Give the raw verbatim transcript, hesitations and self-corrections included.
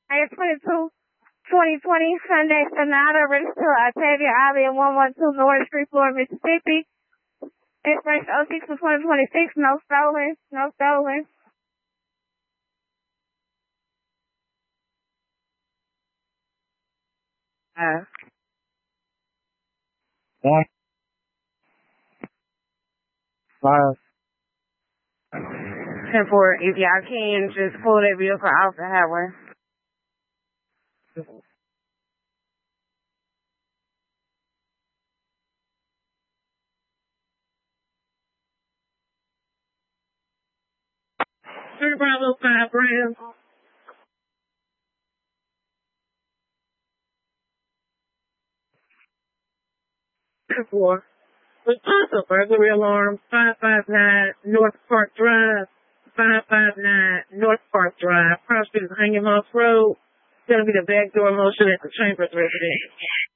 A twenty-two, twenty twenty Hyundai Sonata registered to Octavia Alley at one one two North Street, Florida, Mississippi. Expiration oh six for twenty twenty-six. No stolen. No stolen. Uh, One, five. ten four, if y'all can, just pull that vehicle off the highway. Three Bravo five Brand. ten four. Responsive burglary alarm, five five nine North Park Drive, five five nine North Park Drive. Cross Street is Hanging Moss Road. It's going to be the back door motion at the Chambers residence.